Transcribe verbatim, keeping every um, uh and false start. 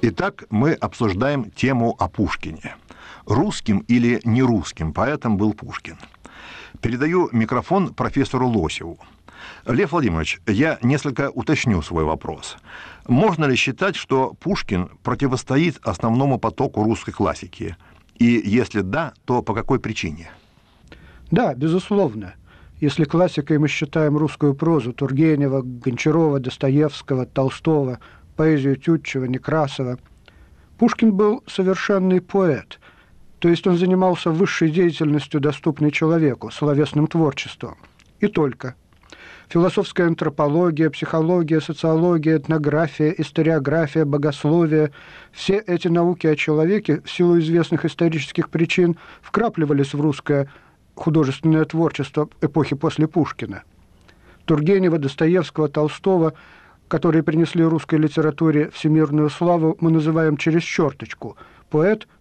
Итак, мы обсуждаем тему о Пушкине. Русским или не русским поэтом был Пушкин. Передаю микрофон профессору Лосеву. Лев Владимирович, я несколько уточню свой вопрос. Можно ли считать, что Пушкин противостоит основному потоку русской классики? И если да, то по какой причине? Да, безусловно. Если классикой мы считаем русскую прозу Тургенева, Гончарова, Достоевского, Толстого, поэзию Тютчева, Некрасова, Пушкин был совершенный поэт, то есть он занимался высшей деятельностью, доступной человеку, словесным творчеством. И только. Философская антропология, психология, социология, этнография, историография, богословие – все эти науки о человеке в силу известных исторических причин вкрапливались в русское художественное творчество эпохи после Пушкина. Тургенева, Достоевского, Толстого, которые принесли русской литературе всемирную славу, мы называем через черточку – поэт,